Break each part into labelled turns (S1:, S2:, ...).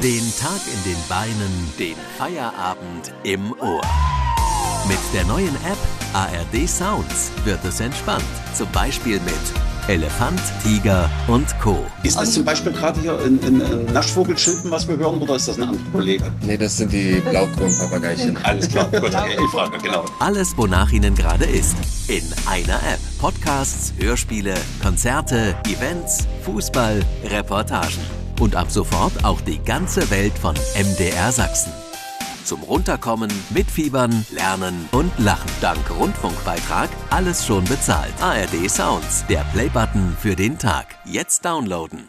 S1: Den Tag in den Beinen, den Feierabend im Ohr. Mit der neuen App ARD Sounds wird es entspannt. Zum Beispiel mit Elefant, Tiger und Co.
S2: Ist das zum Beispiel gerade hier ein Naschvogelschilpen, was wir hören, oder ist das ein anderer Kollege?
S3: Nee, das sind die Blaukronpapageichen.
S2: Alles klar, gut, ich frage, genau.
S1: Alles, wonach Ihnen gerade ist. In einer App. Podcasts, Hörspiele, Konzerte, Events, Fußball, Reportagen. Und ab sofort auch die ganze Welt von MDR Sachsen. Zum Runterkommen, Mitfiebern, Lernen und Lachen. Dank Rundfunkbeitrag alles schon bezahlt. ARD Sounds, der Playbutton für den Tag. Jetzt downloaden.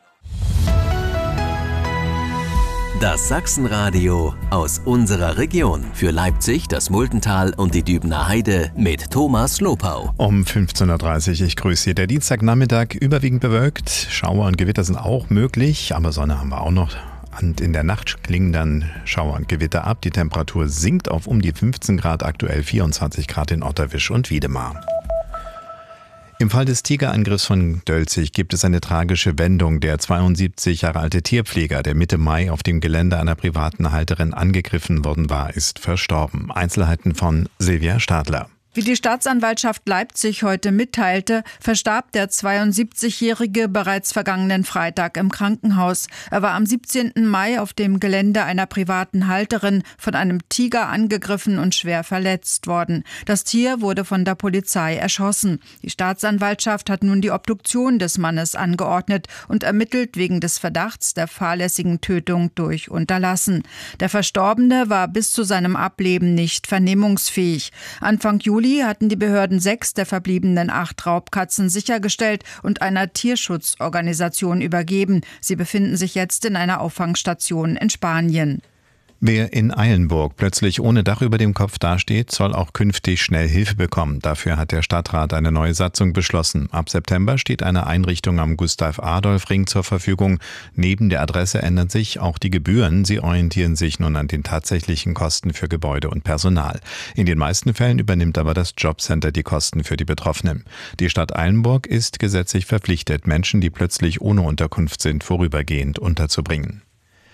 S1: Das Sachsenradio aus unserer Region. Für Leipzig, das Multental und die Dübener Heide mit Thomas Lopau.
S4: Um 15.30 Uhr, ich grüße Sie. Der Dienstagnachmittag überwiegend bewölkt. Schauer und Gewitter sind auch möglich, aber Sonne haben wir auch noch. Und in der Nacht klingen dann Schauer und Gewitter ab. Die Temperatur sinkt auf um die 15 Grad, aktuell 24 Grad in Otterwisch und Wiedemar. Im Fall des Tigerangriffs von Dölzig gibt es eine tragische Wendung. Der 72 Jahre alte Tierpfleger, der Mitte Mai auf dem Gelände einer privaten Halterin angegriffen worden war, ist verstorben. Einzelheiten von Silvia Stadler.
S5: Wie die Staatsanwaltschaft Leipzig heute mitteilte, verstarb der 72-Jährige bereits vergangenen Freitag im Krankenhaus. Er war am 17. Mai auf dem Gelände einer privaten Halterin von einem Tiger angegriffen und schwer verletzt worden. Das Tier wurde von der Polizei erschossen. Die Staatsanwaltschaft hat nun die Obduktion des Mannes angeordnet und ermittelt wegen des Verdachts der fahrlässigen Tötung durch Unterlassen. Der Verstorbene war bis zu seinem Ableben nicht vernehmungsfähig. Anfang Juli hatten die Behörden 6 der verbliebenen 8 Raubkatzen sichergestellt und einer Tierschutzorganisation übergeben. Sie befinden sich jetzt in einer Auffangstation in Spanien.
S4: Wer in Eilenburg plötzlich ohne Dach über dem Kopf dasteht, soll auch künftig schnell Hilfe bekommen. Dafür hat der Stadtrat eine neue Satzung beschlossen. Ab September steht eine Einrichtung am Gustav-Adolf-Ring zur Verfügung. Neben der Adresse ändern sich auch die Gebühren. Sie orientieren sich nun an den tatsächlichen Kosten für Gebäude und Personal. In den meisten Fällen übernimmt aber das Jobcenter die Kosten für die Betroffenen. Die Stadt Eilenburg ist gesetzlich verpflichtet, Menschen, die plötzlich ohne Unterkunft sind, vorübergehend unterzubringen.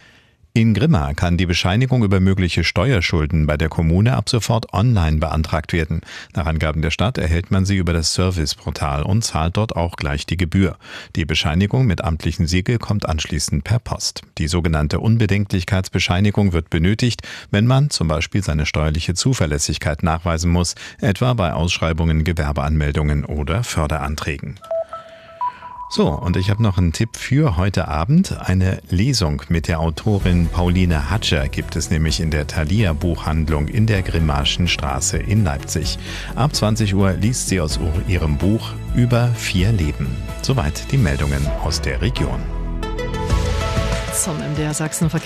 S4: In Grimma kann die Bescheinigung über mögliche Steuerschulden bei der Kommune ab sofort online beantragt werden. Nach Angaben der Stadt erhält man sie über das Serviceportal und zahlt dort auch gleich die Gebühr. Die Bescheinigung mit amtlichem Siegel kommt anschließend per Post. Die sogenannte Unbedenklichkeitsbescheinigung wird benötigt, wenn man zum Beispiel seine steuerliche Zuverlässigkeit nachweisen muss, etwa bei Ausschreibungen, Gewerbeanmeldungen oder Förderanträgen. So, und ich habe noch einen Tipp für heute Abend. Eine Lesung mit der Autorin Pauline Hatscher gibt es nämlich in der Thalia Buchhandlung in der Grimmaschen Straße in Leipzig. Ab 20 Uhr liest sie aus ihrem Buch Über 4 Leben. Soweit die Meldungen aus der Region.
S6: Zum MDR Sachsen